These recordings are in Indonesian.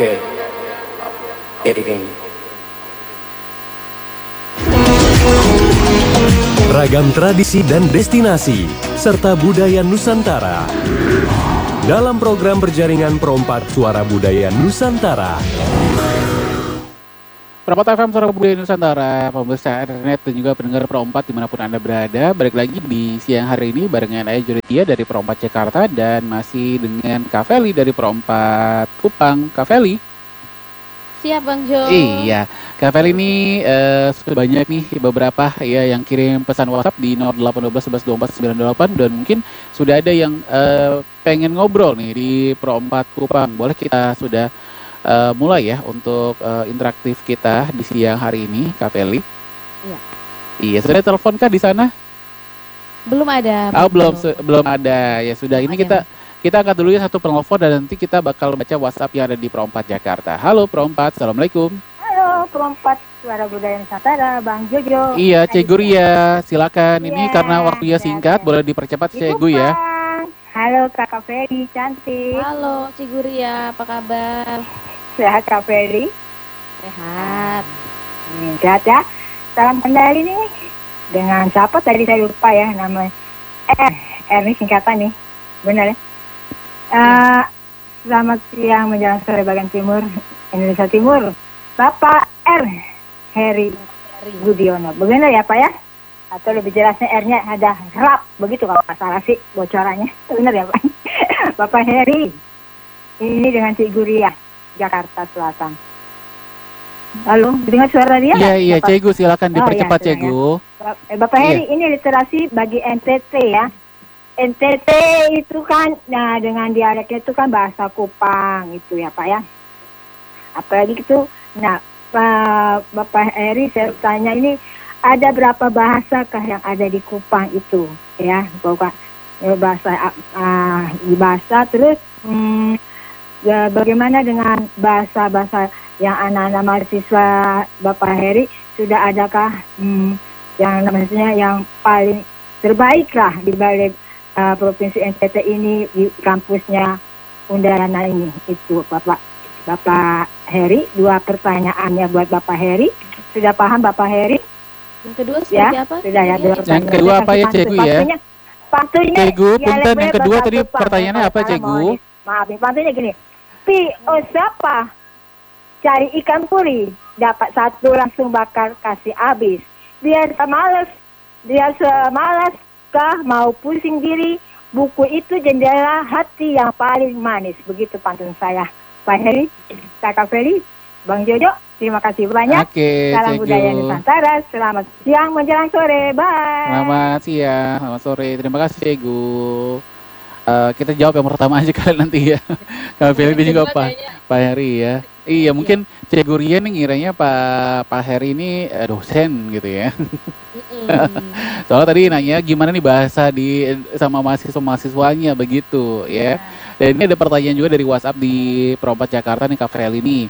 Oke, editing. Ragam tradisi dan destinasi, serta budaya Nusantara. Dalam program berjaringan Pro4 Suara Budaya Nusantara. Pro4 FM Suara Budaya Nusantara, pemirsa internet dan juga pendengar Pro4 dimanapun Anda berada. Balik lagi di siang hari ini barengan saya Juridia dari Pro4 Jakarta dan masih dengan Kak Feli dari Pro4 Kupang. Kak Feli. Siap Bang Jo. Iya, Kak Feli ini sudah banyak nih beberapa ya yang kirim pesan WhatsApp di 0812 11 24 98 dan mungkin sudah ada yang pengen ngobrol nih di Pro4 Kupang. Boleh kita sudah mulai ya untuk interaktif kita di siang hari ini, Kak Feli. Iya. Iya, sudah telepon kah di sana? Belum ada. Oh, belum ada. Ya sudah, ini kita angkat dulu ya satu penelpon dan nanti kita bakal baca WhatsApp yang ada di Pro4 Jakarta. Halo Pro4, Assalamualaikum. Halo Pro4 Suara Budaya Nusantara, Bang Jojo. Iya, Cik Guria, silakan. Ini Iya, karena waktunya singkat, boleh dipercepat Cik Gu ya. Halo Kakak Feli, cantik. Halo Ciguria, apa kabar? Sehat Kak Feli? Sehat. Sehat ya. Salam kendali nih. Dengan siapa tadi saya lupa ya namanya. Ini singkatan nih. Benar ya? Selamat siang menjelang sore bagian timur Indonesia Timur. Bapak Heri Budiono. Benar ya Pak ya? Atau lebih jelasnya R-nya ada rap. Begitu kalau nggak salah sih bocorannya. Benar ya Pak? Bapak Heri. Ini dengan Cik Guria, Jakarta Selatan. Halo, dengar suara dia? Iya, Cik Gu, silakan dipercepat iya, Cik Gu. Bapak Heri, ini literasi bagi NTT ya. NTT itu kan, nah dengan dialeknya itu kan bahasa Kupang itu ya Pak ya. Apalagi itu, nah Bapak Heri saya tanya ini ada berapa bahasa kah yang ada di Kupang itu ya, Bapak bahasa terus ya, bagaimana dengan bahasa-bahasa yang anak-anak mahasiswa Bapak Heri sudah adakah yang namanya yang paling terbaik lah di balik Provinsi NTT ini di kampusnya Undana ini itu Bapak Heri. Dua pertanyaannya buat Bapak Heri. Sudah paham Bapak Heri? Yang kedua seperti apa? Sudah ya. Yang kedua apa ya Cik Gu ya? Pantunya. Cik Gu, punten yang kedua tadi pertanyaannya apa Cik Gu? Maaf, pantunya gini. siapa cari ikan puri, dapat satu langsung bakar kasih habis. Dia semalas kah mau pusing diri, buku itu jendela hati yang paling manis. Begitu pantun saya. Pak Heri, Kakak Feli, Bang Jojo, terima kasih banyak. Oke, Salam budaya Nusantara. Selamat siang menjelang sore. Bye. Selamat siang, selamat sore. Terima kasih Cegu. Kita jawab yang pertama aja kali nanti ya. Kak Feli dan juga Pak Heri ya. Iya, mungkin Cegu Ria nih ngiranya Pak Heri ini dosen gitu ya. Soalnya tadi nanya gimana nih bahasa sama mahasiswanya begitu ya. Dan ini ada pertanyaan juga dari WhatsApp di Pro4 Jakarta nih Kak Feli ini.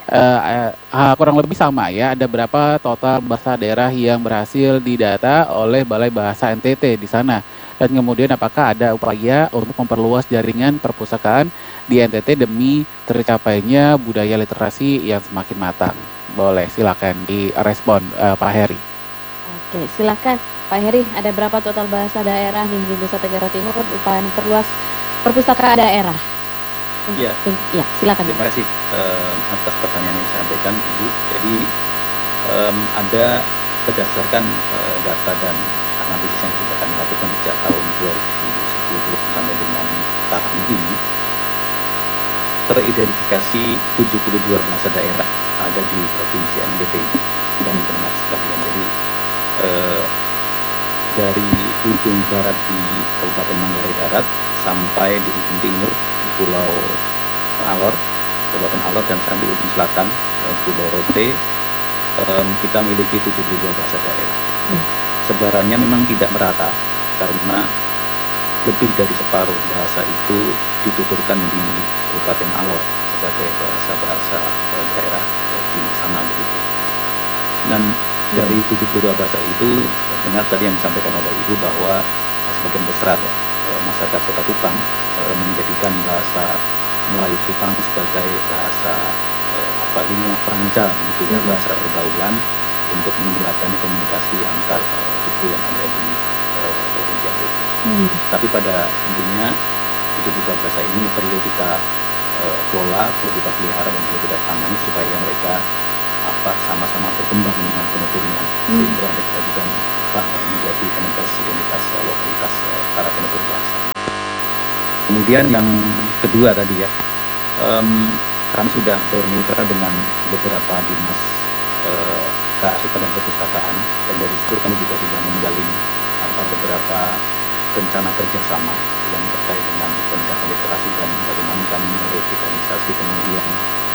Kurang lebih sama ya, ada berapa total bahasa daerah yang berhasil didata oleh Balai Bahasa NTT di sana, dan kemudian apakah ada upaya untuk memperluas jaringan perpustakaan di NTT demi tercapainya budaya literasi yang semakin matang. Boleh silakan direspon Pak Heri. Oke, silakan Pak Heri, ada berapa total bahasa daerah di Nusa Tenggara Timur upaya memperluas perpustakaan daerah? Ya, silakan. Terima kasih atas pertanyaan yang disampaikan Ibu. Jadi ada berdasarkan data dan analisis yang sudah kami lakukan sejak tahun 2010 sampai dengan tahun ini, teridentifikasi 72 bahasa daerah ada di Provinsi NTT dan pendengar sekalian. Jadi dari ujung barat di Kabupaten Manggarai Barat sampai di ujung timur di Pulau Alor, Kabupaten Alor, dan sampai ujung selatan Pulau Rote, kita miliki 72 bahasa daerah. Sebarannya memang tidak merata karena lebih dari separuh bahasa itu dituturkan di Kabupaten Alor sebagai bahasa-bahasa daerah di sana begitu. Dan dari 72 bahasa itu, benar tadi yang disampaikan oleh Ibu bahwa sebagian besar ya, masyarakat Kota Kupang menjadikan bahasa Melayu Kupang sebagai bahasa lingua franca begitu ya, bahasa pergaulan untuk menjembatani komunikasi antar suku yang ada di provinsi Aceh. Tapi pada intinya itu juga bahasa ini perlu kita kelola, perlu kita pelihara dan perlu kita tangani supaya mereka sama-sama berkembang dengan penuturnya, sehingga mereka juga menjadi identitas lokalitas para penutur bahasa. Kemudian yang kedua tadi ya, kami sudah bermitra dengan beberapa dinas kearsipan dan perpustakaan, dan dari situ kami juga sudah menjalin beberapa rencana kerjasama yang terkait dengan peningkatan literasi dan bagaimana kami merevitalisasi kemudian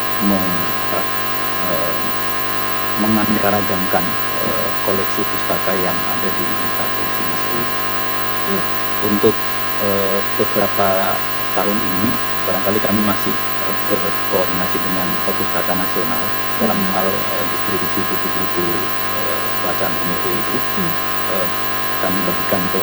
menganeka-ragamkan koleksi pustaka yang ada di provinsi Masri. Untuk beberapa tahun ini barangkali kami masih berkoordinasi dengan Perpustakaan Nasional dalam hal distribusi buku-buku bacaan umum itu. Kami bagikan ke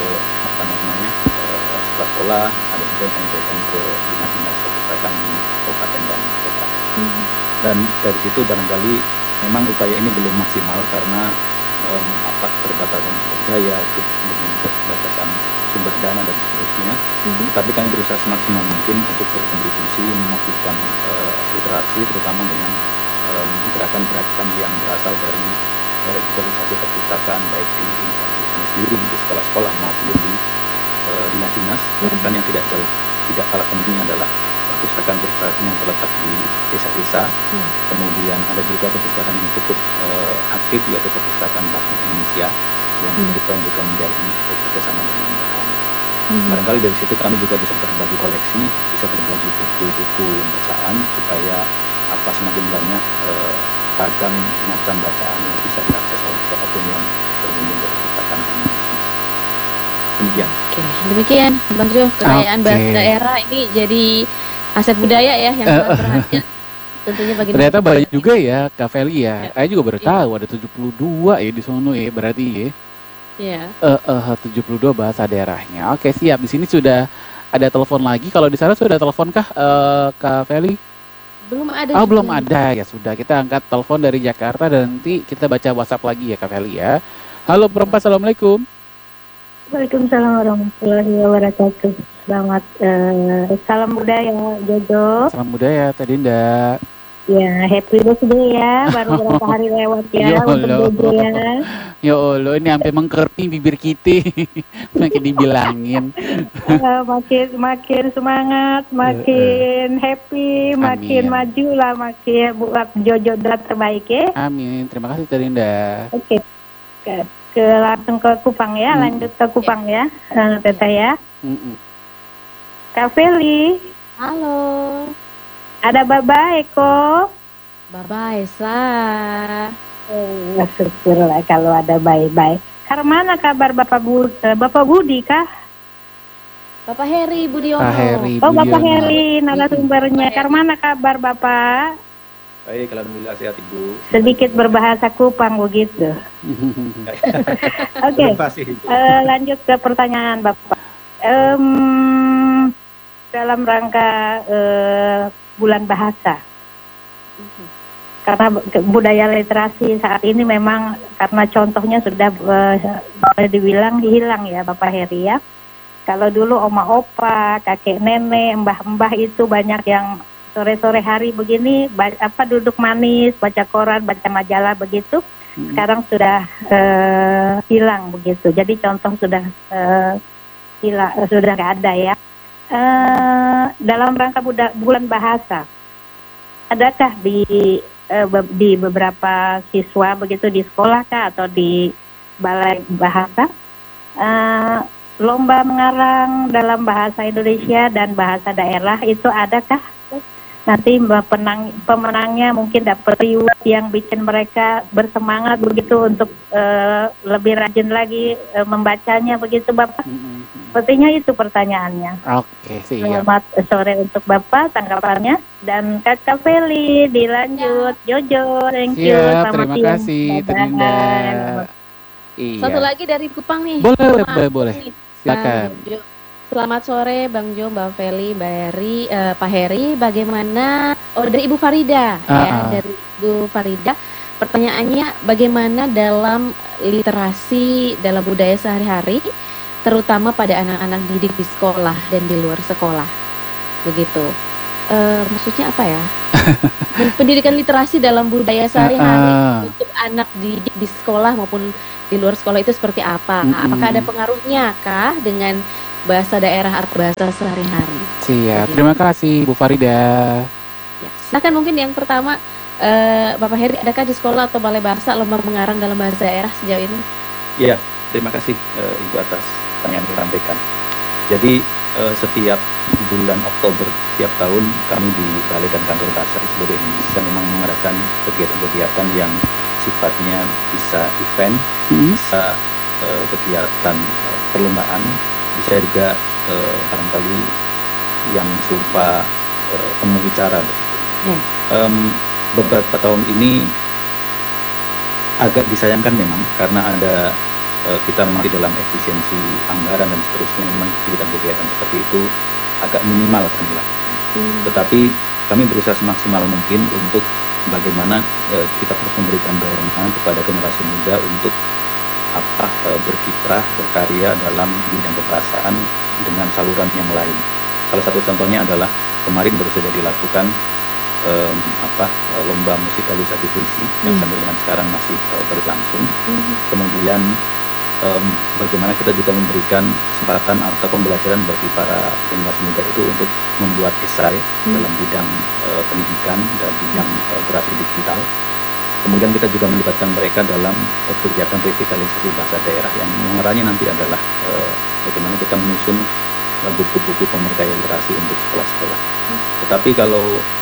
sekolah-sekolah, ada juga yang kami berikan ke dinas-dinas perpustakaan di kabupaten dan kota. Dan dari situ barangkali memang upaya ini belum maksimal karena keterbatasan sumber daya, kemudian keterbatasan sumber dana dan seterusnya. Tapi kami berusaha semaksimal mungkin untuk berkontribusi memajukan literasi, terutama dengan gerakan-gerakan yang berasal dari revitalisasi perpustakaan baik di instansi sendiri, di sekolah-sekolah maupun di dinas-dinas. Bahkan yang tidak kalah penting adalah perpustakaan yang terletak di desa-desa. Kemudian ada juga perpustakaan yang cukup aktif, yaitu perpustakaan bahasa Indonesia yang kita juga menjalin bekerjasama dengan mereka. Barangkali dari situ kami juga bisa berbagi koleksi, bisa berbagi buku-buku bacaan supaya semakin banyak ragam macam bacaan yang bisa diakses oleh siapapun yang berkunjung ke perpustakaan kami. Demikian. Oke, demikian Bang Jo, kekayaan bahasa daerah ini jadi aset budaya ya yang sangat berharga. Tentunya bagi ternyata banyak juga ya Kak Feli ya. Saya juga baru tahu ada 72 ya di sono ya berarti ya. Iya. 72 bahasa daerahnya. Oke, siap. Di sini sudah ada telepon lagi. Kalau di sana sudah telepon kah Kak Feli? Belum ada. Oh, belum ada. Ya sudah, kita angkat telepon dari Jakarta dan nanti kita baca WhatsApp lagi ya Kak Feli ya. Halo perempat, assalamualaikum. Waalaikumsalam warahmatullahi wabarakatuh. Selamat salam budaya Jojo. Salam budaya Teh Dinda. Ya, happy birthday ya, baru beberapa hari lewat ya untuk Jojo ya. Ya Allah, ini sampai mengkering bibir kita. Makin dibilangin. Makin semangat, makin happy, makin maju lah, makin buat Jojo dan terbaik ya. Amin, terima kasih Teh Dinda. Oke. Langsung ke Kupang ya, lanjut ke Kupang ya, Teta ya. Kak Feli. Halo. Ada Baba Eko. Baba Esa. Syukurlah kalau ada bye-bye. Karena kabar Bapak Budi kah? Bapak Heri Budiono. Bapak Heri narasumbernya. Karena kabar Bapak? Baik, alhamdulillah sehat Ibu. Sedikit berbahasa Kupang begitu. Oke. Lanjut ke pertanyaan Bapak. Dalam rangka bulan bahasa, karena budaya literasi saat ini memang karena contohnya sudah boleh dibilang hilang ya Bapak Heri ya. Kalau dulu oma opa, kakek nenek, mbah-mbah itu banyak yang sore-sore hari begini duduk manis, baca koran, baca majalah begitu. Sekarang sudah hilang begitu. Jadi contoh sudah hilang, sudah nggak ada ya. Dalam rangka bulan bahasa, adakah di beberapa siswa begitu di sekolah kah atau di balai bahasa lomba mengarang dalam bahasa Indonesia dan bahasa daerah itu adakah? Nanti pemenangnya mungkin dapat reward yang bikin mereka bersemangat begitu untuk lebih rajin lagi membacanya begitu Bapak. Sepertinya itu pertanyaannya. Oke, siap. Selamat sore untuk Bapak tanggapannya dan Kakak Feli dilanjut. Jojo, thank you. Siap, terima kasih Terinda. Satu lagi dari Kupang nih. Boleh. Silakan. selamat sore Bang Jo, Mbak Feli, Mbak Heri, Pak Heri. Bagaimana? Oh, dari Ibu Farida ya, dari Ibu Farida. Pertanyaannya, bagaimana dalam literasi dalam budaya sehari-hari, terutama pada anak-anak didik di sekolah dan di luar sekolah, begitu. Maksudnya apa ya? Pendidikan literasi dalam budaya sehari-hari untuk anak didik di sekolah maupun di luar sekolah itu seperti apa? Apakah ada pengaruhnya kah dengan bahasa daerah atau bahasa sehari-hari? Siap, terima kasih Bu Farida. Ya, silakan mungkin yang pertama, Bapak Heri, adakah di sekolah atau balai bahasa lomba mengarang dalam bahasa daerah sejauh ini? Iya, terima kasih Ibu atas pertanyaan yang disampaikan. Jadi setiap bulan Oktober tiap tahun kami di Balai dan Kantor Bahasa di seluruh Indonesia memang mengadakan kegiatan-kegiatan yang sifatnya bisa event, bisa kegiatan perlombaan, bisa juga barangkali yang berupa pembicara begitu. Beberapa tahun ini agak disayangkan memang karena ada kita masih dalam efisiensi anggaran dan seterusnya, memang kegiatan-kegiatan seperti itu agak minimal kami lakukan. Tetapi kami berusaha semaksimal mungkin untuk bagaimana kita terus memberikan dorongan kepada generasi muda untuk berkiprah, berkarya dalam bidang kebahasaan dengan saluran yang lain. Salah satu contohnya adalah kemarin baru saja dilakukan lomba musikalisasi puisi yang sampai dengan sekarang masih berlangsung. Kemudian bagaimana kita juga memberikan kesempatan atau pembelajaran bagi para generasi muda itu untuk membuat esai dalam bidang pendidikan dan bidang literasi digital. Kemudian kita juga melibatkan mereka dalam kegiatan revitalisasi bahasa daerah yang muaranya nanti adalah bagaimana kita menyusun buku-buku pemberdayaan literasi untuk sekolah-sekolah. Tetapi kalau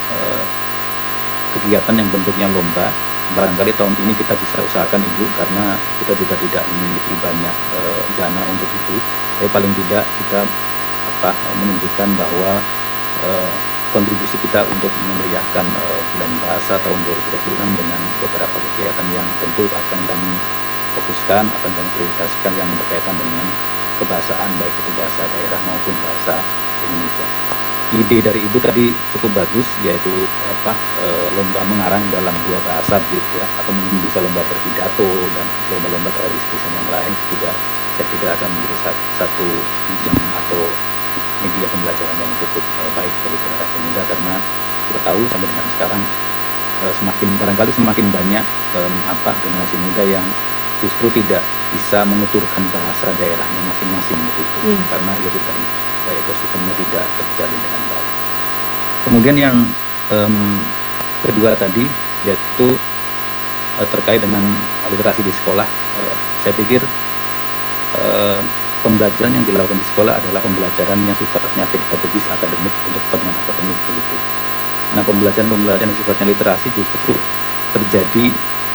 kegiatan yang bentuknya lomba, barangkali tahun ini kita bisa usahakan Ibu, karena kita juga tidak memiliki banyak dana untuk itu. Tapi paling tidak kita menunjukkan bahwa kontribusi kita untuk memeriahkan bulan bahasa tahun 2026 dengan beberapa kegiatan yang tentu akan kami fokuskan, akan kami prioritaskan yang berkaitan dengan kebahasaan, baik itu bahasa daerah maupun bahasa Indonesia. Ide dari Ibu tadi cukup bagus, yaitu lomba mengarang dalam dua bahasa gitu ya, atau mungkin bisa lomba berpidato dan lomba-lomba tradisi yang lain juga saya kira akan menjadi satu jam atau media pembelajaran yang cukup baik bagi generasi muda, karena kita tahu sampai dengan sekarang barangkali semakin banyak generasi muda yang justru tidak bisa menuturkan bahasa daerahnya masing-masing begitu, karena itu tadi ekosistemnya tidak terjalin dengan baik. Kemudian yang kedua tadi yaitu terkait dengan literasi di sekolah, saya pikir pembelajaran yang dilakukan di sekolah adalah pembelajaran yang sifatnya pedagogis akademik untuk kepentingan akademik begitu. Nah, pembelajaran yang sifatnya literasi justru terjadi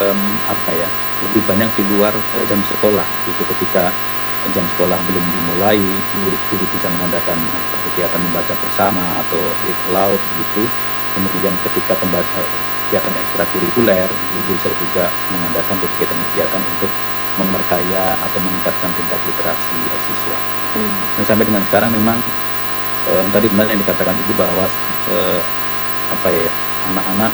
lebih banyak di luar jam sekolah gitu. Ketika jam sekolah belum dimulai, guru bisa mengadakan kegiatan membaca bersama atau read aloud gitu. Kemudian ketika kegiatan ekstrakurikuler, guru bisa juga mengadakan kegiatan-kegiatan untuk memperkaya atau meningkatkan tingkat literasi siswa. Dan sampai dengan sekarang memang tadi benar yang dikatakan Ibu bahwa anak-anak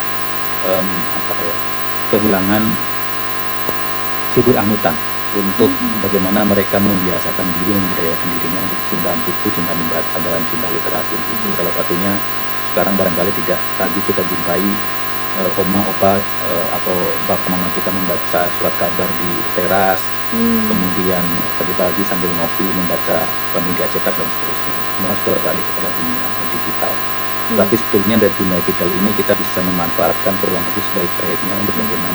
kehilangan figur anutan untuk bagaimana mereka membiasakan diri, membudayakan dirinya untuk cinta buku, cinta membaca, dan cinta literasi itu. Salah satunya sekarang barangkali tidak lagi kita jumpai oma, opa atau bapak mama kita membaca surat kabar di teras, kemudian pagi-pagi sambil ngopi membaca media cetak dan seterusnya. Semua sudah balik kepada dunia digital. Tapi sebetulnya dari dunia digital ini kita bisa memanfaatkan peluang itu sebaik-baiknya untuk bagaimana